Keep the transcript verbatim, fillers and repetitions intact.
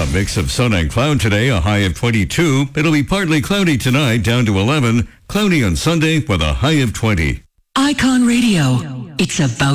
A mix of sun and cloud today, a high of twenty-two. It'll be partly cloudy tonight, down to eleven. Cloudy on Sunday with a high of twenty. Icon Radio. It's about